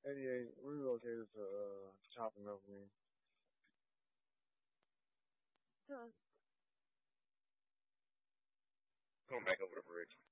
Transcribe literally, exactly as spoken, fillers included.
Anyway, we relocated to uh, Chopping Up Me. Huh. Going back over the bridge.